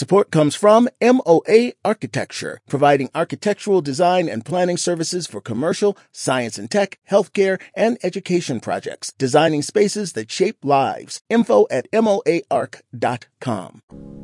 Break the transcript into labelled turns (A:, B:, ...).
A: Support comes from MOA Architecture, providing architectural design and planning services for commercial, science and tech, healthcare, and education projects, designing spaces that shape lives. Info at moaarch.com.